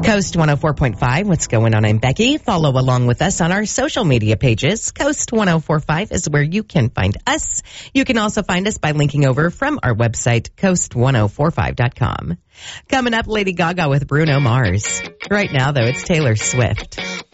Coast 104.5, what's going on? I'm Becky. Follow along with us on our social media pages. Coast 104.5 is where you can find us. You can also find us by linking over from our website, coast1045.com. Coming up, Lady Gaga with Bruno Mars. Right now, though, it's Taylor Swift.